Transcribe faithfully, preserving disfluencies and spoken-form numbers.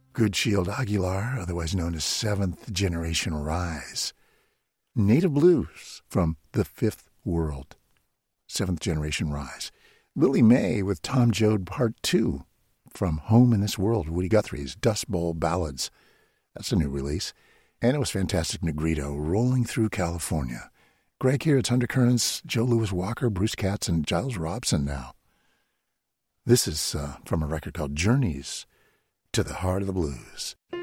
Good Shield Aguilar, otherwise known as Seventh Generation Rise. Native Blues from The Fifth World, Seventh Generation Rise. Lily May with Tom Joad Part two from Home in This World, Woody Guthrie's Dust Bowl Ballads. That's a new release. And it was Fantastic Negrito, Rolling Through California. Greg here, it's Undercurrents, Joe Louis Walker, Bruce Katz, and Giles Robson now. This is uh, from a record called Journeys to the Heart of the Blues.